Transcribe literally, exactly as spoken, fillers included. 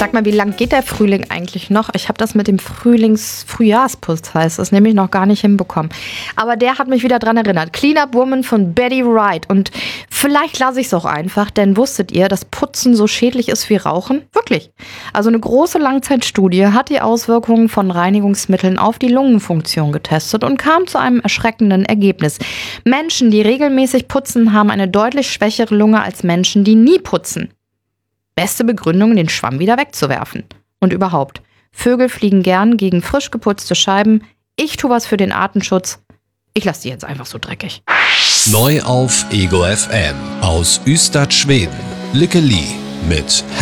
Sag mal, wie lang geht der Frühling eigentlich noch? Ich habe das mit dem Frühlings-Frühjahrsputz, heißt es, nämlich noch gar nicht hinbekommen. Aber der hat mich wieder dran erinnert. Clean Up Woman von Betty Wright. Und vielleicht lasse ich es auch einfach, denn wusstet ihr, dass Putzen so schädlich ist wie Rauchen? Wirklich. Also eine große Langzeitstudie hat die Auswirkungen von Reinigungsmitteln auf die Lungenfunktion getestet und kam zu einem erschreckenden Ergebnis. Menschen, die regelmäßig putzen, haben eine deutlich schwächere Lunge als Menschen, die nie putzen. Beste Begründung, den Schwamm wieder wegzuwerfen. Und überhaupt, Vögel fliegen gern gegen frisch geputzte Scheiben. Ich tue was für den Artenschutz. Ich lasse die jetzt einfach so dreckig. Neu auf Ego F M aus Ystad, Schweden. Lykke Li mit